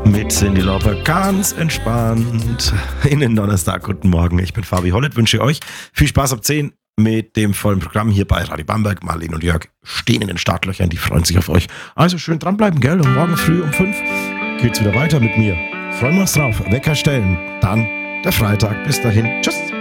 Mit Cyndi Lauper ganz entspannt in den Donnerstag. Guten Morgen, ich bin Fabi Hollett, wünsche euch viel Spaß ab 10 mit dem vollen Programm hier bei Radio Bamberg. Marlene und Jörg stehen in den Startlöchern, die freuen sich auf euch. Also schön dranbleiben, gell? Und morgen früh um 5 geht's wieder weiter mit mir. Freuen wir uns drauf. Wecker stellen. Dann der Freitag. Bis dahin. Tschüss.